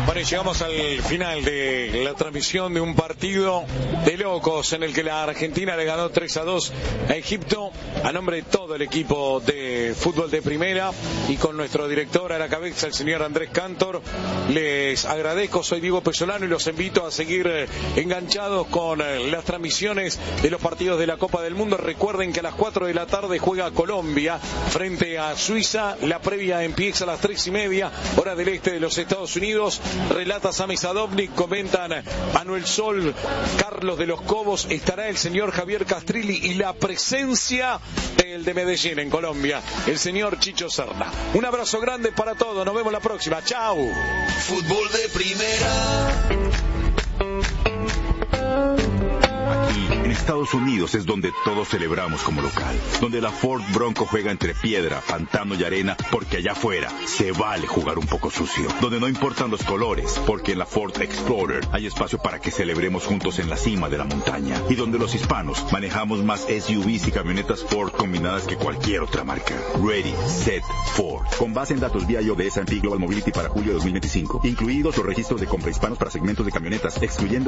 Bueno, y llegamos al final de la transmisión de un partido de locos en el que la Argentina le ganó 3-2 a Egipto. A nombre de todo el equipo de fútbol de primera y con nuestro director a la cabeza, el señor Andrés Cantor, les agradezco. Soy Diego Pesolano y los invito a seguir enganchados con las transmisiones de los partidos de la Copa del Mundo. Recuerden que a las 4 de la tarde juega Colombia frente a Suiza. La previa empieza a las 3:30, hora del este de los Estados Unidos. Relata Sami Sadovnik, comentan Manuel Sol, Carlos de los Cobos, estará el señor Javier Castrilli y la presencia del de Medellín en Colombia, el señor Chicho Serna. Un abrazo grande para todos, nos vemos la próxima, chao. Fútbol de primera. En Estados Unidos es donde todos celebramos como local, donde la Ford Bronco juega entre piedra, pantano y arena, porque allá afuera se vale jugar un poco sucio, donde no importan los colores, porque en la Ford Explorer hay espacio para que celebremos juntos en la cima de la montaña, y donde los hispanos manejamos más SUVs y camionetas Ford combinadas que cualquier otra marca. Ready, Set, Ford. Con base en datos vía de S&P Global Mobility para julio de 2025, incluidos los registros de compra hispanos para segmentos de camionetas, excluyendo